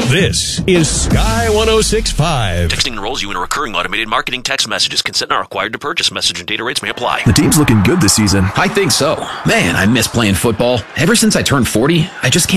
This is Sky 106.5. Texting enrolls you in a recurring automated marketing text messages. Consent not required to purchase. Message and data rates may apply. The team's looking good this season. I think so. Man, I miss playing football. Ever since I turned 40, I just can't